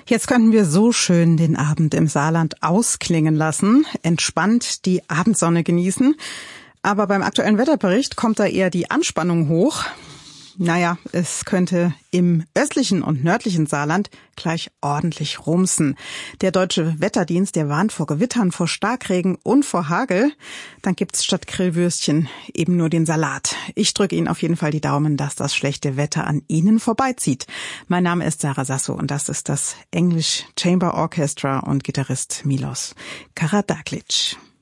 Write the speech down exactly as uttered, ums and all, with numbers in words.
Jetzt könnten wir so schön den Abend im Saarland ausklingen lassen, entspannt die Abendsonne genießen. Aber beim aktuellen Wetterbericht kommt da eher die Anspannung hoch. Naja, es könnte im östlichen und nördlichen Saarland gleich ordentlich rumsen. Der Deutsche Wetterdienst, der warnt vor Gewittern, vor Starkregen und vor Hagel. Dann gibt's statt Grillwürstchen eben nur den Salat. Ich drücke Ihnen auf jeden Fall die Daumen, dass das schlechte Wetter an Ihnen vorbeizieht. Mein Name ist Sarah Sasso und das ist das English Chamber Orchestra und Gitarrist Milos Karađaglić.